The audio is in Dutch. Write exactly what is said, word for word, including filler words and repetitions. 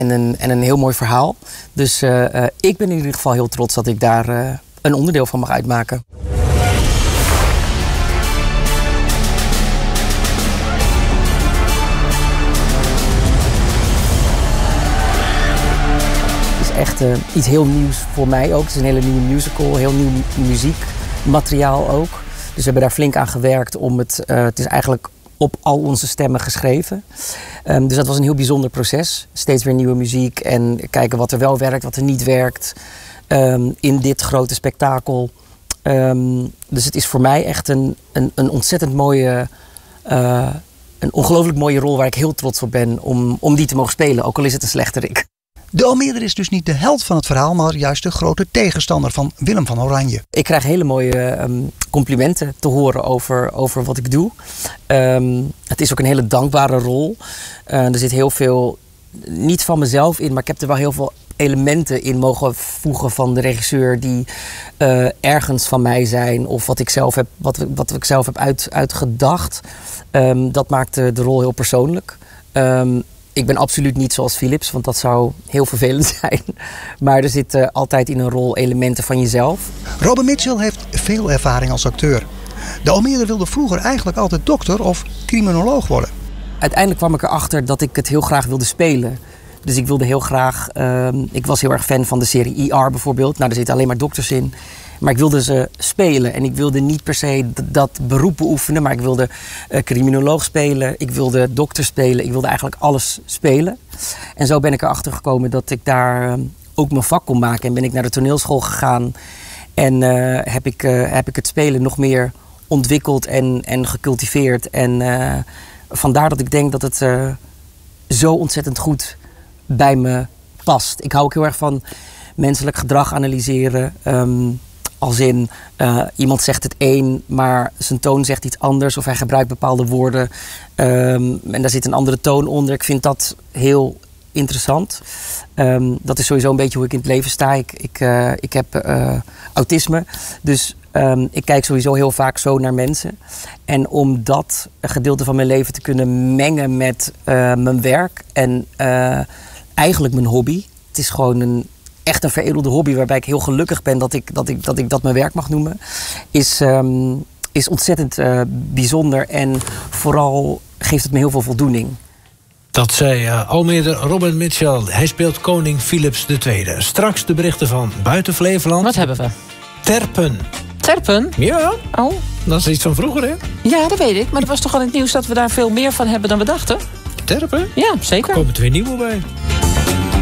En een, en een heel mooi verhaal. Dus uh, uh, ik ben in ieder geval heel trots dat ik daar uh, een onderdeel van mag uitmaken. Het is echt uh, iets heel nieuws voor mij ook. Het is een hele nieuwe musical, heel nieuw muziekmateriaal ook. Dus we hebben daar flink aan gewerkt om het... Uh, het is eigenlijk op al onze stemmen geschreven. Um, dus dat was een heel bijzonder proces. Steeds weer nieuwe muziek en kijken wat er wel werkt, wat er niet werkt. Um, in dit grote spektakel. Um, dus het is voor mij echt een, een, een ontzettend mooie... Uh, een ongelooflijk mooie rol waar ik heel trots op ben om, om die te mogen spelen. Ook al is het een slechterik. De Almeerder is dus niet de held van het verhaal, maar juist de grote tegenstander van Willem van Oranje. Ik krijg hele mooie um, complimenten te horen over, over wat ik doe. Um, het is ook een hele dankbare rol. Uh, er zit heel veel, niet van mezelf in, maar ik heb er wel heel veel elementen in mogen voegen van de regisseur die uh, ergens van mij zijn. Of wat ik zelf heb, wat, wat ik zelf heb uit, uitgedacht. Um, dat maakt de, de rol heel persoonlijk. Um, Ik ben absoluut niet zoals Philips, want dat zou heel vervelend zijn. Maar er zitten altijd in een rol elementen van jezelf. Robin Mitchell heeft veel ervaring als acteur. De Almeerder wilde vroeger eigenlijk altijd dokter of criminoloog worden. Uiteindelijk kwam ik erachter dat ik het heel graag wilde spelen. Dus ik wilde heel graag... Uh, ik was heel erg fan van de serie E R bijvoorbeeld. Nou, daar zitten alleen maar dokters in. Maar ik wilde ze spelen. En ik wilde niet per se dat beroep beoefenen. Maar ik wilde uh, criminoloog spelen. Ik wilde dokter spelen. Ik wilde eigenlijk alles spelen. En zo ben ik erachter gekomen dat ik daar uh, ook mijn vak kon maken. En ben ik naar de toneelschool gegaan. En uh, heb, ik, uh, heb ik het spelen nog meer ontwikkeld en, en gecultiveerd. En uh, vandaar dat ik denk dat het uh, zo ontzettend goed bij me past. Ik hou ook heel erg van menselijk gedrag analyseren. Um, Als in, uh, iemand zegt het een, maar zijn toon zegt iets anders. Of hij gebruikt bepaalde woorden. Um, en daar zit een andere toon onder. Ik vind dat heel interessant. Um, dat is sowieso een beetje hoe ik in het leven sta. Ik, ik, uh, ik heb uh, autisme. Dus um, ik kijk sowieso heel vaak zo naar mensen. En om dat gedeelte van mijn leven te kunnen mengen met uh, mijn werk. En uh, eigenlijk mijn hobby. Het is gewoon een... echt een veredelde hobby waarbij ik heel gelukkig ben dat ik dat, ik, dat, ik dat mijn werk mag noemen, is, um, is ontzettend uh, bijzonder en vooral geeft het me heel veel voldoening. Dat zei uh, Almeerder Robin Mitchell. Hij speelt koning Philips de Tweede. Straks de berichten van buiten Flevoland. Wat hebben we? Terpen. Terpen? Ja. Oh. Dat is iets van vroeger, hè? Ja, dat weet ik. Maar het was toch al in het nieuws dat we daar veel meer van hebben dan we dachten? Terpen? Ja, zeker. Er komen twee nieuwe bij.